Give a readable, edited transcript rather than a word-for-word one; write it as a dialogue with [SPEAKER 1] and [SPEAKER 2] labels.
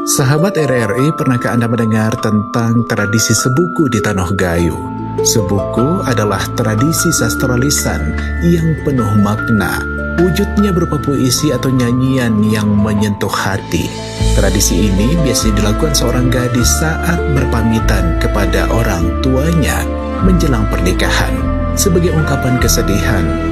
[SPEAKER 1] Sahabat RRI, pernahkah Anda mendengar tentang tradisi sebuku di Tanah Gayo? Sebuku adalah tradisi sastra lisan yang penuh makna. Wujudnya berupa puisi atau nyanyian yang menyentuh hati. Tradisi ini biasanya dilakukan seorang gadis saat berpamitan kepada orang tuanya menjelang pernikahan, sebagai ungkapan kesedihan